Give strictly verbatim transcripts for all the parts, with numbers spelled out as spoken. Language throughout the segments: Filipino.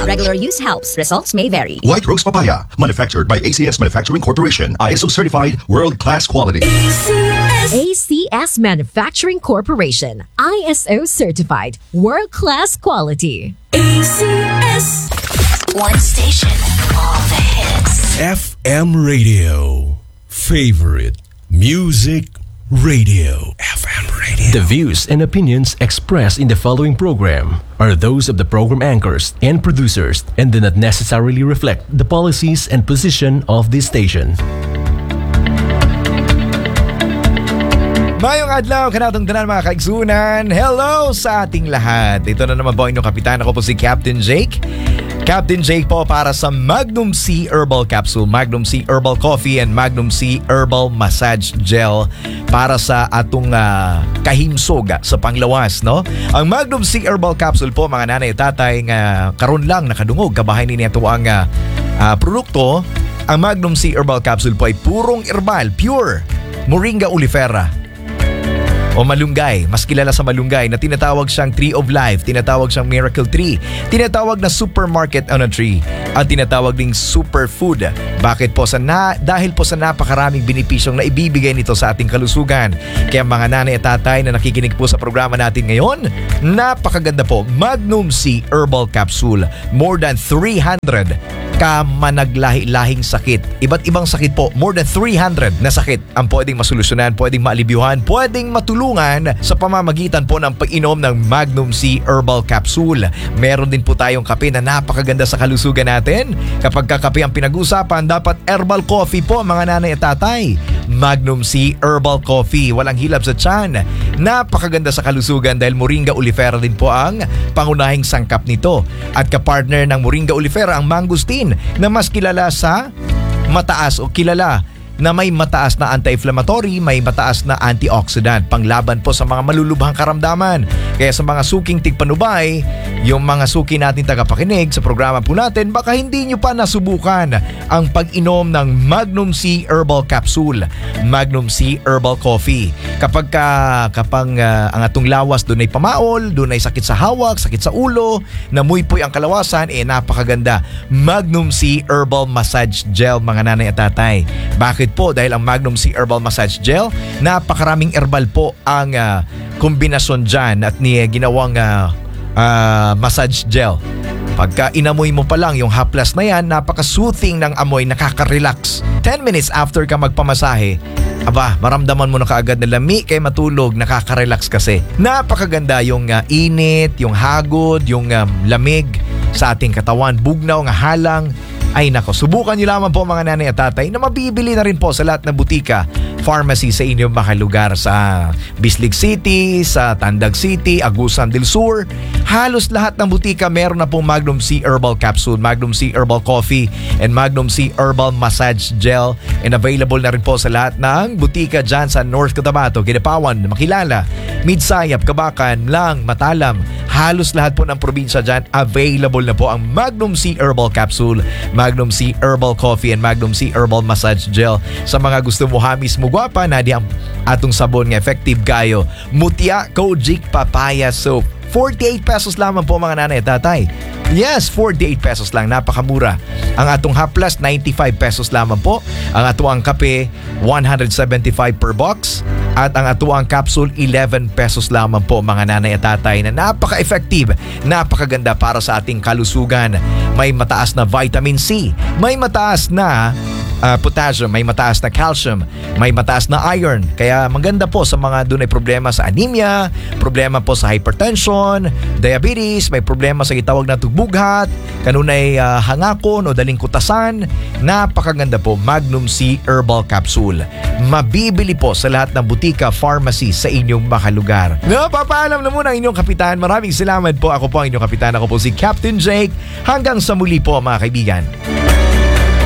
regular use helps. Results may vary. White Rose Papaya, manufactured by A C S Manufacturing Corporation, I S O certified, world-class quality. A C S Manufacturing Corporation, I S O certified, world-class quality. A C S. One station, all the hits. F M Radio. Favorite Music Radio. F M Radio. The views and opinions expressed in the following program are those of the program anchors and producers and do not necessarily reflect the policies and position of this station. Mayong adlaw, kanatong tanan mga kaigsunan. Hello sa ating lahat. Ito na naman po inyong kapitan. Ako po si Captain Jake. Captain Jake po para sa Magnum C Herbal Capsule, Magnum C Herbal Coffee, and Magnum C Herbal Massage Gel para sa atong uh, kahimsog sa panglawas, no? Ang Magnum C Herbal Capsule po, mga nanay at tatay, nga karon lang nakadungog kabahay ni ito ang uh, uh, produkto. Ang Magnum C Herbal Capsule po ay purong herbal, pure Moringa oleifera o malunggay, mas kilala sa malunggay na tinatawag siyang Tree of Life, tinatawag siyang Miracle Tree, tinatawag na Supermarket on a Tree, at tinatawag ding Superfood. Bakit po? Sa na, dahil po sa napakaraming benepisyong na ibibigay nito sa ating kalusugan. Kaya mga nanay at tatay na nakikinig po sa programa natin ngayon, napakaganda po. Magnum C Herbal Capsule, more than three hundred ka managlahi-lahing sakit. Iba't ibang sakit po, more than three hundred na sakit ang pwedeng masolusyonan, pwedeng maalibyuhan, pwedeng matulungan sa pamamagitan po ng pag-inom ng Magnum C Herbal Capsule. Meron din po tayong kape na napakaganda sa kalusugan natin. Kapag kakape ang pinag-usapan, dapat herbal coffee po mga nanay at tatay. Magnum C Herbal Coffee, walang hilab sa tiyan. Napakaganda sa kalusugan dahil Moringa oleifera din po ang pangunahing sangkap nito. At kapartner ng Moringa oleifera ang mangosteen, na mas kilala sa mataas o kilala na may mataas na anti-inflammatory, may mataas na antioxidant, panglaban po sa mga malulubhang karamdaman. Kaya sa mga suking tigpanubay, yung mga suki natin tagapakinig sa programa po natin, baka hindi nyo pa nasubukan ang pag-inom ng Magnum C Herbal Capsule, Magnum C Herbal Coffee. Kapag ka, kapag uh, ang atong lawas doon ay pamaol, doon ay sakit sa hawak, sakit sa ulo, namuipoy ang kalawasan, eh napakaganda. Magnum C Herbal Massage Gel, mga nanay at tatay. Bakit po? Dahil ang Magnum C Herbal Massage Gel, napakaraming herbal po ang uh, kombinasyon dyan at ni ginawang uh, uh, massage gel. Pagka inamoy mo pa lang yung haplas na yan, napaka-soothing ng amoy, nakaka-relax. ten minutes after ka magpamasahe, aba, maramdaman mo na kaagad na lami kaya matulog, nakaka-relax kasi. Napakaganda yung uh, init, yung hagod, yung um, lamig sa ating katawan, bugnaw, nga halang. Ay nako, subukan nyo lamang po mga nanay at tatay na mabibili na rin po sa lahat ng butika, pharmacy sa inyong mga lugar sa Bislig City, sa Tandag City, Agusan del Sur. Halos lahat ng butika meron na pong Magnum C Herbal Capsule, Magnum C Herbal Coffee, and Magnum C Herbal Massage Gel. And available na rin po sa lahat ng butika dyan sa North Cotabato, Kidapawan, Makilala, Midsayap, Kabakan, Lang, Matalam. Halos lahat po ng probinsya dyan, available na po ang Magnum C Herbal Capsule, Magnum C Herbal Coffee, and Magnum C Herbal Massage Gel. Sa mga gusto mo hamis mo gwapa, na di ang atong sabon nga effective kayo, Mutya Kojic Papaya Soap. forty-eight pesos lamang po mga nanay at tatay. Yes, forty-eight pesos lang, napakamura. Ang atong haplas, ninety-five pesos lamang po. Ang atuang kape, one hundred seventy-five per box. At ang atuang capsule, eleven pesos lamang po mga nanay at tatay, na napaka-effective, napakaganda para sa ating kalusugan. May mataas na vitamin C, may mataas na Uh, potassium, may mataas na calcium, may mataas na iron. Kaya maganda po sa mga doon ay problema sa anemia, problema po sa hypertension, diabetes, may problema sa itawag na tugbughat, kanunay uh, hangakon o daling kutasan. Napakaganda po, Magnum C Herbal Capsule. Mabibili po sa lahat ng butika, pharmacy sa inyong mga lugar. Napapaalam na muna ang inyong kapitan. Maraming salamat po. Ako po ang inyong kapitan. Ako po si Captain Jake. Hanggang sa muli po mga kaibigan.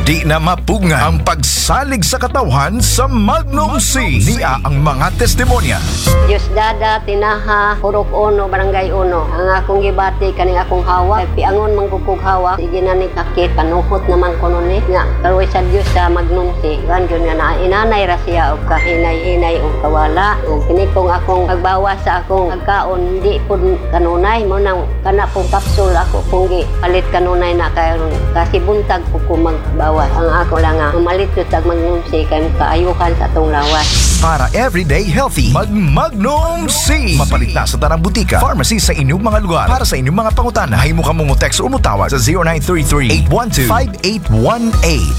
Di na mapungan ang pagsalig sa katawan sa Magnum C. Niya ang mga testimonya. Diyos dada, tinaha, Purok Uno, Barangay Uno. Ang akong gibati, kaning akong hawa. Piangon manggukog hawa. Sige na ni kakit, panuhot naman ko nun eh. Nga, karoy sa Diyos sa Magnum C. Gan yun nga na, inanay ra siya o kahinay-hinay o kawala. O kinikong akong pagbawas sa akong agkaon, di po kanunay mo nang kana pong kapsul ako pong palit kanunay na karon kasi buntag po ko magbawas. Ang ako lang nga, umalit yun tag Magnum C kay kaayuhan sa atong lawas. Para everyday healthy, mag-Magnum C. Mapalit na sa tanang butika, pharmacy sa inyong mga lugar. Para sa inyong mga pangutana, hay mo ka mong text o mutawag sa zero nine three three, eight one two, five eight one eight.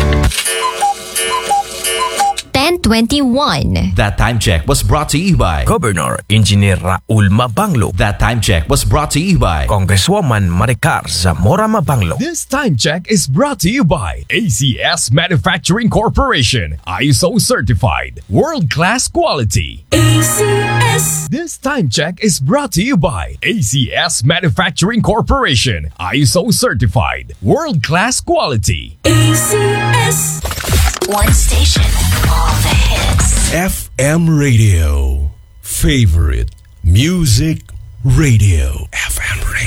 ten twenty-one. That time check was brought to you by Governor Engineer Raul Mabanglo. That time check was brought to you by Congresswoman Maricar Zamora Mabanglo. This time check is brought to you by A C S Manufacturing Corporation, I S O certified, world-class quality. A C S. This time check is brought to you by A C S Manufacturing Corporation, I S O certified, world-class quality. A C S. One station, all the hits. F M Radio. Favorite Music Radio. F M Radio.